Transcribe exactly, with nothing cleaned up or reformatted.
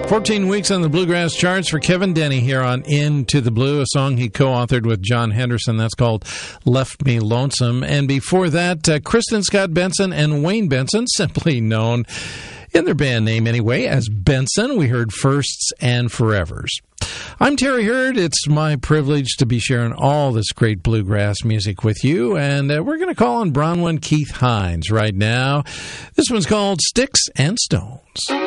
fourteen weeks on the Bluegrass charts for Kevin Denny here on Into the Blue, a song he co-authored with John Henderson. That's called Left Me Lonesome. And before that, uh, Kristen Scott Benson and Wayne Benson, simply known in their band name anyway as Benson. We heard Firsts and Forevers. I'm Terry Hurd. It's my privilege to be sharing all this great bluegrass music with you, and uh, we're going to call on Bronwyn Keith Hines right now. This one's called Sticks and Stones.